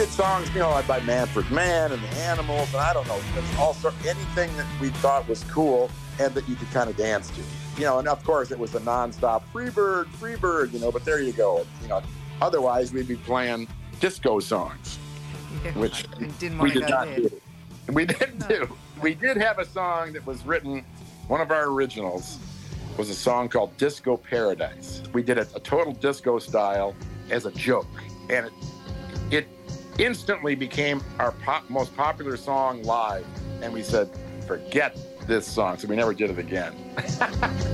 did songs, like by Manfred Mann and the Animals, and I don't know, also anything that we thought was cool and that you could kind of dance to. And of course it was a nonstop Freebird, but there you go. Otherwise we'd be playing disco songs, which we did not do. We didn't do. We did have a song that was written, one of our originals was a song called Disco Paradise. We did a total disco style as a joke, and it instantly became our most popular song live, and we said, forget this song, so we never did it again.